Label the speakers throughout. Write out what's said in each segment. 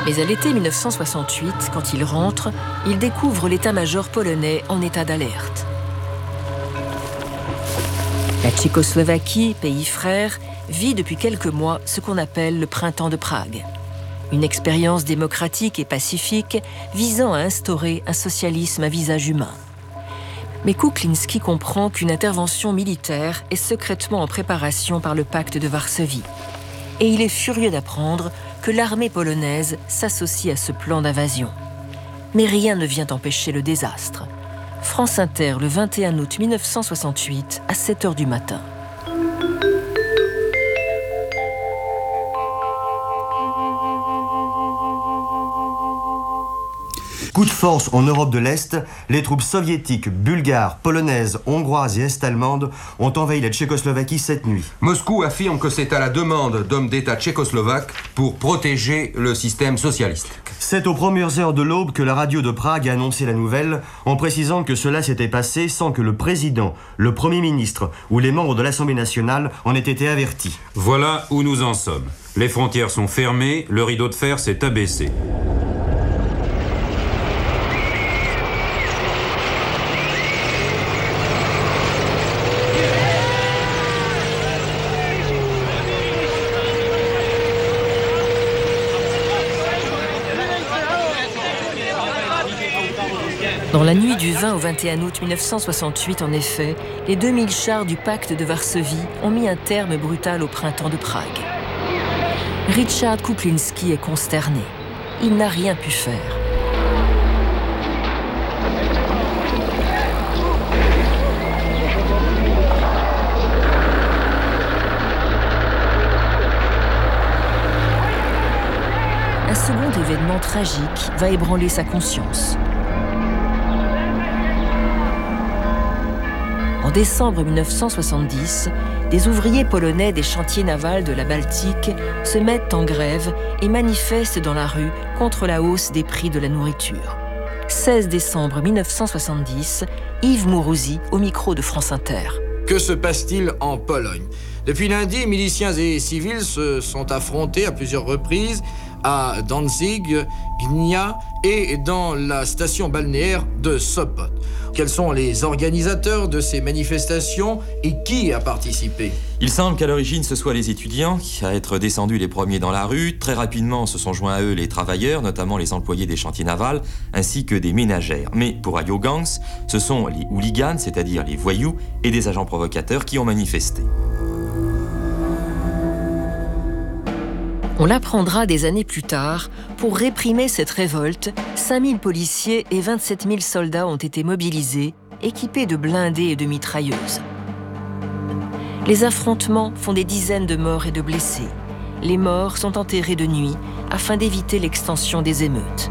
Speaker 1: Mais à l'été 1968, quand il rentre, il découvre l'état-major polonais en état d'alerte. La Tchécoslovaquie, pays frère, vit depuis quelques mois ce qu'on appelle le printemps de Prague. Une expérience démocratique et pacifique visant à instaurer un socialisme à visage humain. Mais Kuklinski comprend qu'une intervention militaire est secrètement en préparation par le pacte de Varsovie. Et il est furieux d'apprendre que l'armée polonaise s'associe à ce plan d'invasion. Mais rien ne vient empêcher le désastre. France Inter, le 21 août 1968, à 7h du matin.
Speaker 2: Coup de force en Europe de l'Est, les troupes soviétiques, bulgares, polonaises, hongroises et est-allemandes ont envahi la Tchécoslovaquie cette nuit.
Speaker 3: Moscou affirme que c'est à la demande d'hommes d'État tchécoslovaques pour protéger le système socialiste.
Speaker 2: C'est aux premières heures de l'aube que la radio de Prague a annoncé la nouvelle, en précisant que cela s'était passé sans que le président, le Premier ministre ou les membres de l'Assemblée nationale en aient été avertis.
Speaker 4: Voilà où nous en sommes. Les frontières sont fermées, le rideau de fer s'est abaissé.
Speaker 1: Dans la nuit du 20 au 21 août 1968, en effet, les 2000 chars du pacte de Varsovie ont mis un terme brutal au printemps de Prague. Richard Kuklinski est consterné. Il n'a rien pu faire. Un second événement tragique va ébranler sa conscience. En décembre 1970, des ouvriers polonais des chantiers navals de la Baltique se mettent en grève et manifestent dans la rue contre la hausse des prix de la nourriture. 16 décembre 1970, Yves Mourouzi au micro de France Inter.
Speaker 5: Que se passe-t-il en Pologne ? Depuis lundi, miliciens et civils se sont affrontés à plusieurs reprises à Danzig, Gdynia et dans la station balnéaire de Sopot. Quels sont les organisateurs de ces manifestations et qui a participé ?
Speaker 6: Il semble qu'à l'origine ce soient les étudiants qui, à être descendus les premiers dans la rue, très rapidement se sont joints à eux les travailleurs, notamment les employés des chantiers navals, ainsi que des ménagères. Mais pour Ayo Gangs, ce sont les hooligans, c'est-à-dire les voyous et des agents provocateurs qui ont manifesté.
Speaker 1: On l'apprendra des années plus tard. Pour réprimer cette révolte, 5000 policiers et 27 000 soldats ont été mobilisés, équipés de blindés et de mitrailleuses. Les affrontements font des dizaines de morts et de blessés. Les morts sont enterrés de nuit afin d'éviter l'extension des émeutes.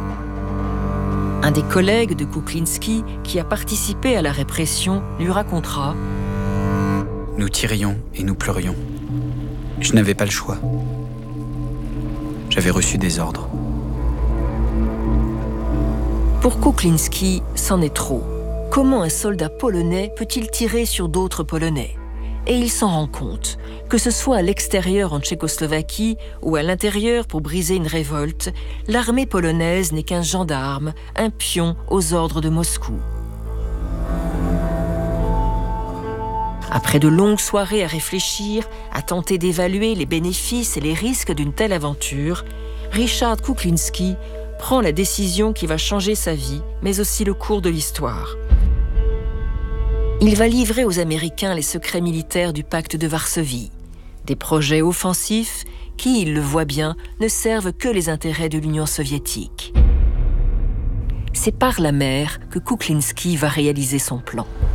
Speaker 1: Un des collègues de Kuklinski, qui a participé à la répression, lui racontera «
Speaker 7: Nous tirions et nous pleurions. Je n'avais pas le choix. J'avais reçu des ordres. »
Speaker 1: Pour Kuklinski, c'en est trop. Comment un soldat polonais peut-il tirer sur d'autres Polonais ? Et il s'en rend compte, que ce soit à l'extérieur en Tchécoslovaquie ou à l'intérieur pour briser une révolte, l'armée polonaise n'est qu'un gendarme, un pion aux ordres de Moscou. Après de longues soirées à réfléchir, à tenter d'évaluer les bénéfices et les risques d'une telle aventure, Richard Kuklinski prend la décision qui va changer sa vie, mais aussi le cours de l'histoire. Il va livrer aux Américains les secrets militaires du pacte de Varsovie, des projets offensifs qui, il le voit bien, ne servent que les intérêts de l'Union soviétique. C'est par la mer que Kuklinski va réaliser son plan.